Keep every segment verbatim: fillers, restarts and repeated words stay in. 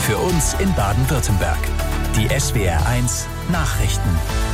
Für uns in Baden-Württemberg. Die S W R eins Nachrichten.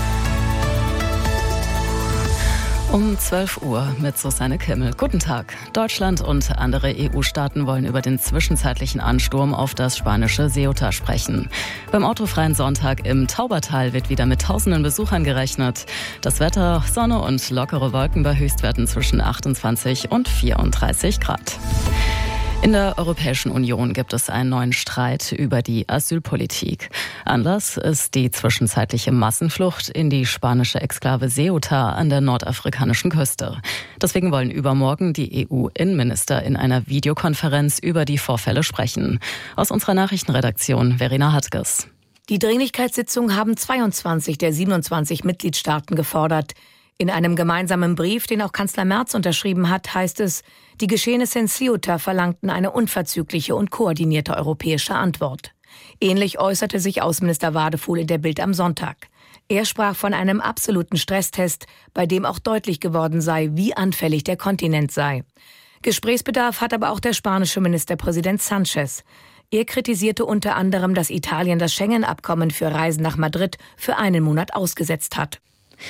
Um zwölf Uhr mit Susanne Kimmel. Guten Tag. Deutschland und andere E U-Staaten wollen über den zwischenzeitlichen Ansturm auf das spanische Ceuta sprechen. Beim autofreien Sonntag im Taubertal wird wieder mit tausenden Besuchern gerechnet. Das Wetter, Sonne und lockere Wolken bei Höchstwerten zwischen achtundzwanzig und vierunddreißig Grad. In der Europäischen Union gibt es einen neuen Streit über die Asylpolitik. Anlass ist die zwischenzeitliche Massenflucht in die spanische Exklave Ceuta an der nordafrikanischen Küste. Deswegen wollen übermorgen die E U-Innenminister in einer Videokonferenz über die Vorfälle sprechen. Aus unserer Nachrichtenredaktion Verena Hartges. Die Dringlichkeitssitzung haben zweiundzwanzig der siebenundzwanzig Mitgliedstaaten gefordert. In einem gemeinsamen Brief, den auch Kanzler Merz unterschrieben hat, heißt es, die Geschehnisse in Ceuta verlangten eine unverzügliche und koordinierte europäische Antwort. Ähnlich äußerte sich Außenminister Wadefuhl in der Bild am Sonntag. Er sprach von einem absoluten Stresstest, bei dem auch deutlich geworden sei, wie anfällig der Kontinent sei. Gesprächsbedarf hat aber auch der spanische Ministerpräsident Sánchez. Er kritisierte unter anderem, dass Italien das Schengen-Abkommen für Reisen nach Madrid für einen Monat ausgesetzt hat.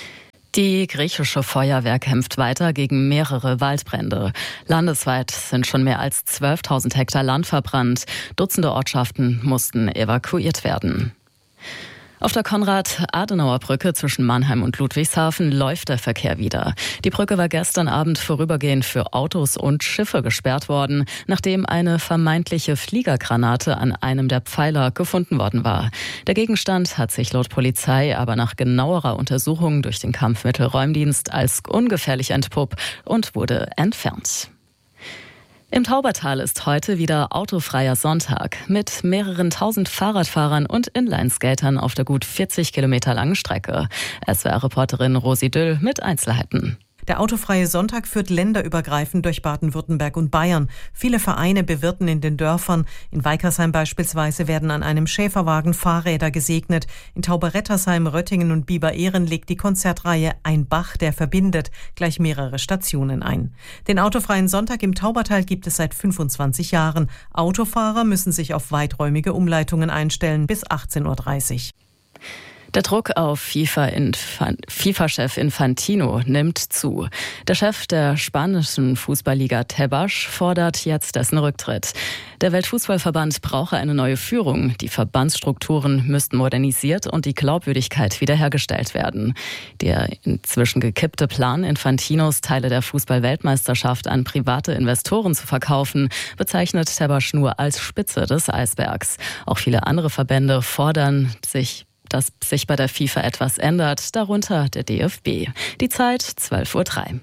Die griechische Feuerwehr kämpft weiter gegen mehrere Waldbrände. Landesweit sind schon mehr als zwölftausend Hektar Land verbrannt. Dutzende Ortschaften mussten evakuiert werden. Auf der Konrad-Adenauer-Brücke zwischen Mannheim und Ludwigshafen läuft der Verkehr wieder. Die Brücke war gestern Abend vorübergehend für Autos und Schiffe gesperrt worden, nachdem eine vermeintliche Fliegergranate an einem der Pfeiler gefunden worden war. Der Gegenstand hat sich laut Polizei aber nach genauerer Untersuchung durch den Kampfmittelräumdienst als ungefährlich entpuppt und wurde entfernt. Im Taubertal ist heute wieder autofreier Sonntag mit mehreren tausend Fahrradfahrern und Inlineskatern auf der gut vierzig Kilometer langen Strecke. S W R-Reporterin Rosi Düll mit Einzelheiten. Der autofreie Sonntag führt länderübergreifend durch Baden-Württemberg und Bayern. Viele Vereine bewirten in den Dörfern. In Weikersheim beispielsweise werden an einem Schäferwagen Fahrräder gesegnet. In Tauberettersheim, Röttingen und Biber-Ehren legt die Konzertreihe Ein Bach, der verbindet gleich mehrere Stationen ein. Den autofreien Sonntag im Taubertal gibt es seit fünfundzwanzig Jahren. Autofahrer müssen sich auf weiträumige Umleitungen einstellen bis achtzehn Uhr dreißig. Der Druck auf FIFA-Chef Infantino nimmt zu. Der Chef der spanischen Fußballliga Tebas fordert jetzt dessen Rücktritt. Der Weltfußballverband brauche eine neue Führung. Die Verbandsstrukturen müssten modernisiert und die Glaubwürdigkeit wiederhergestellt werden. Der inzwischen gekippte Plan, Infantinos Teile der Fußball-Weltmeisterschaft an private Investoren zu verkaufen, bezeichnet Tebas nur als Spitze des Eisbergs. Auch viele andere Verbände fordern sich, dass sich bei der FIFA etwas ändert, darunter der D F B. Die Zeit zwölf Uhr drei.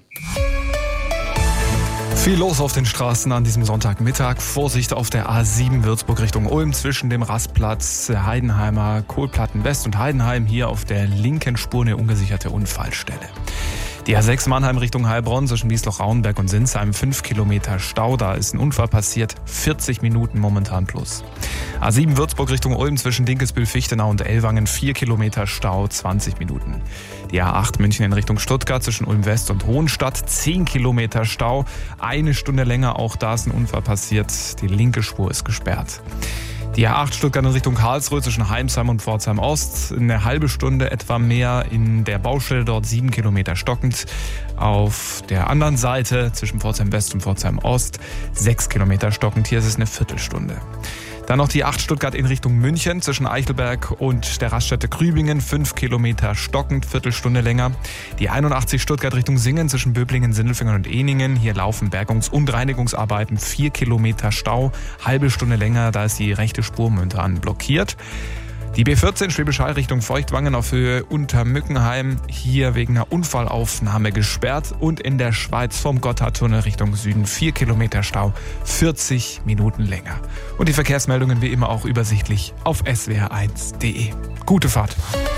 Viel los auf den Straßen an diesem Sonntagmittag. Vorsicht auf der A sieben Würzburg Richtung Ulm zwischen dem Rastplatz Heidenheimer, Kohlplatten West und Heidenheim. Hier auf der linken Spur eine ungesicherte Unfallstelle. Die A sechs Mannheim Richtung Heilbronn zwischen Wiesloch-Rauenberg und Sinsheim, fünf Kilometer Stau. Da ist ein Unfall passiert, vierzig Minuten momentan plus. A sieben Würzburg Richtung Ulm zwischen Dinkelsbühl-Fichtenau und Ellwangen, vier Kilometer Stau, zwanzig Minuten. Die A acht München in Richtung Stuttgart zwischen Ulm West und Hohenstadt, zehn Kilometer Stau. Eine Stunde länger, auch da ist ein Unfall passiert. Die linke Spur ist gesperrt. Die A acht Stuttgart in Richtung Karlsruhe zwischen Heimsheim und Pforzheim Ost. Eine halbe Stunde etwa mehr in der Baustelle, dort sieben Kilometer stockend. Auf der anderen Seite zwischen Pforzheim West und Pforzheim Ost sechs Kilometer stockend. Hier ist es eine Viertelstunde. Dann noch die acht Stuttgart in Richtung München zwischen Eichelberg und der Raststätte Grübingen, fünf Kilometer stockend, Viertelstunde länger. Die einundachtzig Stuttgart Richtung Singen zwischen Böblingen, Sindelfingen und Ehningen. Hier laufen Bergungs- und Reinigungsarbeiten, vier Kilometer Stau, halbe Stunde länger, da ist die rechte Spur momentan blockiert. Die B vierzehn Schwäbisch Hall Richtung Feuchtwangen auf Höhe Untermückenheim, hier wegen einer Unfallaufnahme gesperrt. Und in der Schweiz vom Gotthardtunnel Richtung Süden vier Kilometer Stau, vierzig Minuten länger. Und die Verkehrsmeldungen wie immer auch übersichtlich auf s w r eins punkt d e. Gute Fahrt!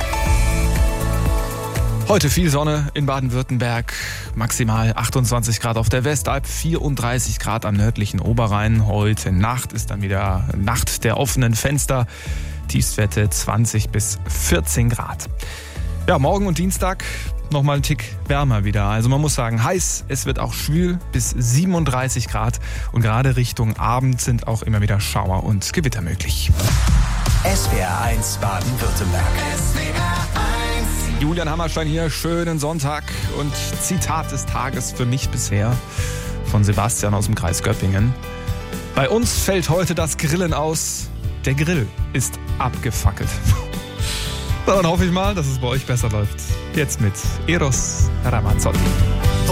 Heute viel Sonne in Baden-Württemberg, maximal achtundzwanzig Grad auf der Westalb, vierunddreißig Grad am nördlichen Oberrhein. Heute Nacht ist dann wieder Nacht der offenen Fenster. Tiefstwerte zwanzig bis vierzehn Grad. Ja, morgen und Dienstag nochmal ein Tick wärmer wieder. Also man muss sagen, heiß, es wird auch schwül bis siebenunddreißig Grad und gerade Richtung Abend sind auch immer wieder Schauer und Gewitter möglich. S W R eins Baden-Württemberg. Julian Hammerstein hier, schönen Sonntag und Zitat des Tages für mich bisher von Sebastian aus dem Kreis Göppingen. Bei uns fällt heute das Grillen aus. Der Grill ist abgefackelt. Dann hoffe ich mal, dass es bei euch besser läuft. Jetzt mit Eros Ramazzotti.